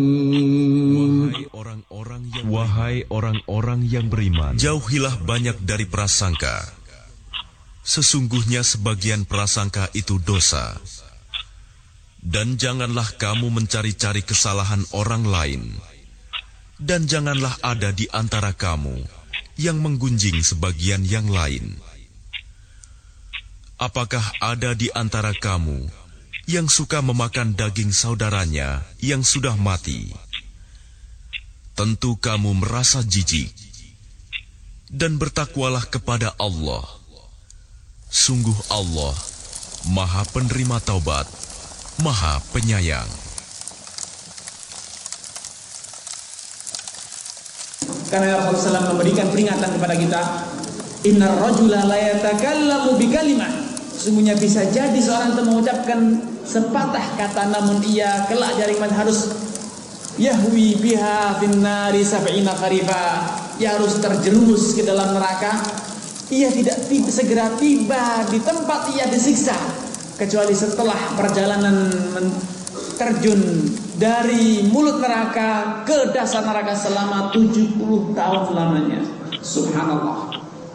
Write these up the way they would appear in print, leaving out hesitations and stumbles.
Wahai orang-orang yang beriman, jauhilah banyak dari prasangka. Sesungguhnya sebagian prasangka itu dosa. Dan janganlah kamu mencari-cari kesalahan orang lain. Dan janganlah ada di antara kamu yang menggunjing sebagian yang lain. Apakah ada di antara kamu yang suka memakan daging saudaranya yang sudah mati? Tentu kamu merasa jijik. Dan bertakwalah kepada Allah. Sungguh Allah Maha Penerima Taubat, Maha Penyayang. Karena Rasulullah SAW memberikan peringatan kepada kita, innar rajula la yatakallamu bi kalimah. Sesungguhnya bisa jadi seorang itu mengucapkan sepatah kata, namun ia kelak dari mana harus yahwi biha finnari sab'ina kharifa. Ia harus terjerumus ke dalam neraka. Ia tidak segera tiba di tempat ia disiksa, kecuali setelah perjalanan terjun dari mulut neraka ke dasar neraka selama 70 tahun lamanya. Subhanallah.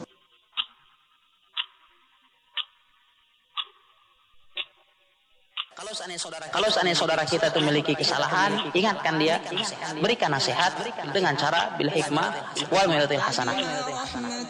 Kalau seandainya saudara kita itu memiliki kesalahan, ingatkan dia, berikan nasihat dengan cara bil hikmah wal mau'izatil hasanah.